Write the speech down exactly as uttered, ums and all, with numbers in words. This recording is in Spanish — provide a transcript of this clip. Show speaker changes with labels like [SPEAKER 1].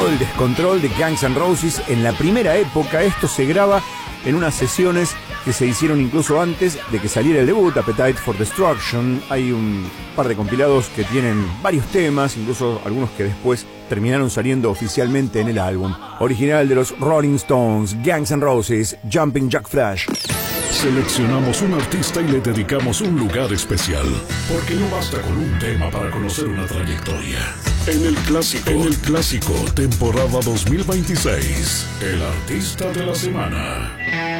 [SPEAKER 1] todo el descontrol de Guns N' Roses en la primera época. Esto se graba en unas sesiones que se hicieron incluso antes de que saliera el debut, Appetite for Destruction. Hay un par de compilados que tienen varios temas, incluso algunos que después terminaron saliendo oficialmente en el álbum original de los Rolling Stones, Guns N' Roses, Jumping Jack Flash.
[SPEAKER 2] Seleccionamos un artista y le dedicamos un lugar especial, porque no basta con un tema para conocer una trayectoria. En el clásico, en el clásico, temporada dos mil veintiséis, el artista de la semana.